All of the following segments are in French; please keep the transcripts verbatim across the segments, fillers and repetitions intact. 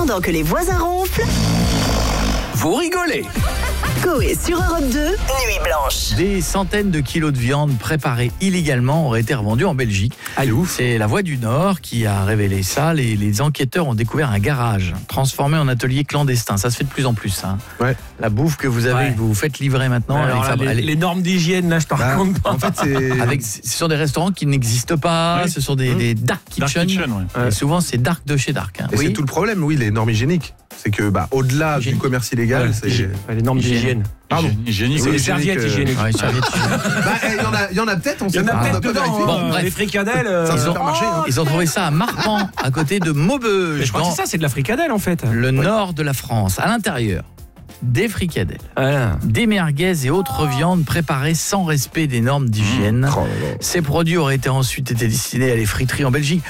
Pendant que les voisins ronflent, vous rigolez. Coé sur Europe deux, Nuit Blanche. Des centaines de kilos de viande préparée illégalement auraient été revendus en Belgique. C'est la Voix du Nord qui a révélé ça. Les, les enquêteurs ont découvert un garage transformé en atelier clandestin. Ça se fait de plus en plus. Hein. Ouais. La bouffe que vous avez, ouais. que vous vous faites livrer maintenant. Ouais, alors là, les, les normes d'hygiène, là, je te bah, raconte pas. En fait, c'est... Avec, ce sont des restaurants qui n'existent pas. Oui. Ce sont des, mmh. des dark kitchen. Dark kitchen ouais. Et souvent, c'est dark de chez dark. Hein. Et oui. c'est tout le problème, oui, les normes hygiéniques. C'est que, bah, au-delà hygiène. du commerce illégal, ouais. c'est... Ouais, les normes d'hygiène. Pardon. Hygiénique. C'est les serviettes euh... hygiéniques. Ouais, serviettes bah, il y en a, il y en a peut-être, on sait pas. Il y en a peut-être dedans. Bon, bref. Les fricadelles. Euh... C'est un ils, ont, supermarché, hein. ils ont trouvé ça à Marpan, à côté de Maubeuge. Je crois que c'est ça, c'est de la fricadelle en fait. Le oui. nord de la France, à l'intérieur. Des fricadelles, ah. des merguez et autres viandes préparées sans respect des normes d'hygiène. Mmh. Oh, Ces produits auraient été ensuite été destinés à les friteries en Belgique.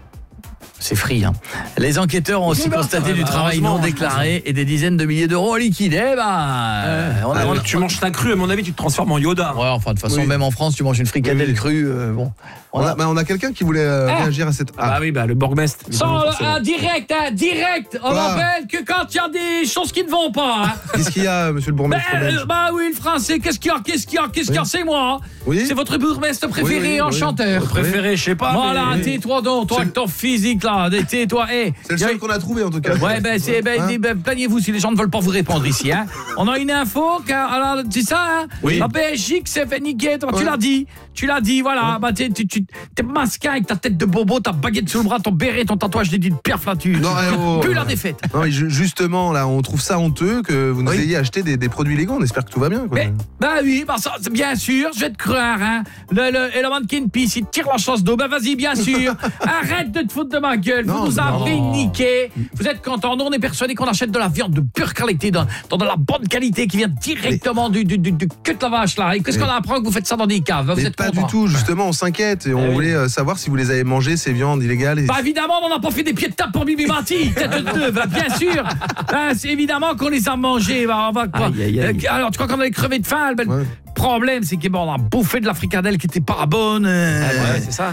C'est free, hein. Les enquêteurs ont aussi constaté du travail non déclaré et des dizaines de milliers d'euros liquidés. Bah, euh, on a, ah, on a, tu on... manges ta crue, à mon avis, tu te transformes en Yoda. Ouais, enfin, de toute façon, oui. même en France, tu manges une fricadelle oui. crue. Euh, bon. On a, bah, on a quelqu'un qui voulait euh, ah. réagir à cette. Ah. bah oui, bah le bourgmestre. Sans un direct, hein, direct. On rappelle que quand il y a des choses qui ne vont pas. Hein. Qu'est-ce qu'il y a, monsieur le bourgmestre? Bah, euh, bah oui, le français. Qu'est-ce qu'il y a? Qu'est-ce qu'il y a? Qu'est-ce qu'il y a? C'est moi. Oui. C'est votre bourgmestre préféré oui, oui, en oui. chanteur. Oui. Préféré, je sais pas. Voilà, mais... tais-toi donc, toi avec ton physique là, tais-toi. Hey, c'est le seul a... qu'on a trouvé en tout cas. Ouais, ben c'est ben, hein? ben plaignez-vous si les gens ne veulent pas vous répondre ici. Hein. On a une info, alors c'est ça. Hein oui. La Belgique s'est fait niquer. Toi, ouais. Tu l'as dit, tu l'as dit. Voilà, ouais. bah tu tu t'es masquin avec ta tête de bobo, ta baguette sur le bras, ton béret, ton tatouage des de Pierre Flatu. Non, oh, plus la défaite. Non, justement, là, on trouve ça honteux que vous nous oui. ayez acheté des, des produits légaux. On espère que tout va bien. Quoi. Mais, bah oui, bah ça, bien sûr, je vais te croire. Hein. Le, le, et le mannequin pisse, il tire la chasse d'eau. Bah vas-y, bien sûr. Arrête de te foutre de ma gueule. Non, vous nous avez niqué. Vous êtes contents. Nous, on est persuadés qu'on achète de la viande de pure qualité, dans, dans de la bonne qualité qui vient directement mais... du, du, du, du cul de la vache là. Et qu'est-ce mais... qu'on apprend que vous faites ça dans des caves? Vous mais êtes pas contents. Du tout, justement, on s'inquiète et on euh... voulait euh, savoir si vous les avez mangées, ces viandes illégales. Et... Bah évidemment, on n'a pas fait des pieds de table pour Bibi Mati. Tête de deux, bah, bien sûr. Bah, c'est évidemment qu'on les a mangés. Bah, on va, quoi. Aïe, aïe, aïe. Euh, alors, tu crois qu'on allait crever de faim? Le ouais. problème, c'est qu'on bon, a bouffé de la fricadelle qui était pas bonne. Euh... Ah, ouais, c'est ça.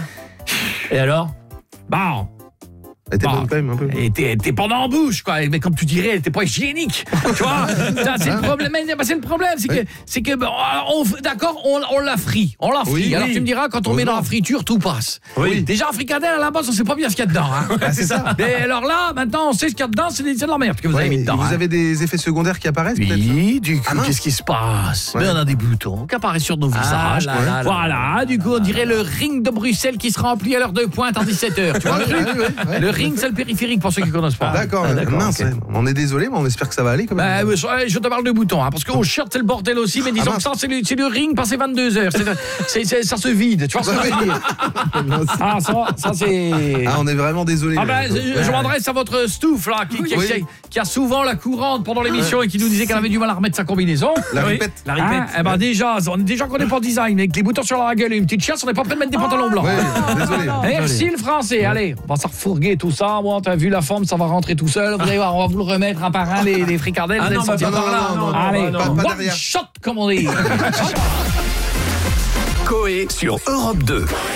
Et alors? Bon. Elle était bah, bonne quand même un peu. Elle était, elle était pendant en bouche quoi, mais comme tu dirais, elle était pas hygiénique. Tu vois, ça, c'est le problème. Bah, c'est le problème, c'est que, c'est que, on, d'accord, on, on la frit, on la frit. Oui, alors oui. tu me diras, quand on oui. met dans la friture, tout passe. Oui. Déjà, en fricadelle à la base, on sait pas bien ce qu'il y a dedans. Hein. Ah, c'est ça. Mais alors là, maintenant, on sait ce qu'il y a dedans, c'est de la merde que vous ouais, avez mis dedans. Vous hein. avez des effets secondaires qui apparaissent oui, peut-être? Oui, du coup, ah, qu'est-ce qui se passe? ouais. On a des boutons qui apparaissent sur nos ah, visages. Là, là, là, voilà, là, du coup, on dirait le ring de Bruxelles qui se remplit à l'heure de pointe en dix-sept heures. Tu vois le truc? Le ring, c'est le périphérique. Pour ceux qui ne connaissent pas. D'accord, ah, d'accord mince, okay. On est désolé, mais on espère que ça va aller quand même. Bah, je te parle de boutons, hein, parce qu'au shirt c'est le bordel aussi, mais disons ah, que ça c'est le, c'est le ring passé vingt-deux heures. C'est, c'est, c'est, ça se vide, tu vois ce que je veux dire? Ah, ça, ça c'est. Ah, on est vraiment désolé. Ah, ben, bah, je, je m'adresse à votre Stouff là, qui, qui, oui. qui, qui a souvent la courante pendant l'émission et qui nous disait qu'elle avait du mal à remettre sa combinaison. La oui. répète. La répète. Ah, eh ben, déjà, on est déjà qu'on n'est pas design, avec les boutons sur la gueule et une petite chiasse, on n'est pas prêt de mettre des pantalons blancs. Oui, désolé. Merci le français, allez, on va s'en refourguer tout ça. Moi, t'as vu la forme, ça va rentrer tout seul, vous allez voir, on va vous le remettre un par un, les, les fricadelles. Ah non, bah, non, par là, non, non, allez, non, pas, pas one shot, comme on dit. Coé sur Europe deux.